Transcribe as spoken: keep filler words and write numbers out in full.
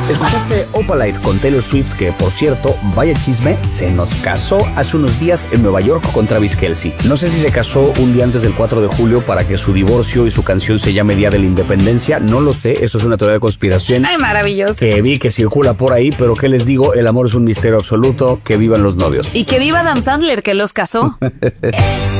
¿Escuchaste Opalite con Taylor Swift? Que, por cierto, vaya chisme, se nos casó hace unos días en Nueva York con Travis Kelce. No sé si se casó un día antes del cuatro de julio para que su divorcio y su canción se llame Día de la Independencia. No lo sé, eso es una teoría de conspiración. Ay, maravilloso. Que vi que circula por ahí, pero ¿qué les digo? El amor es un misterio absoluto. Que vivan los novios. Y que viva Adam Sandler, que los casó.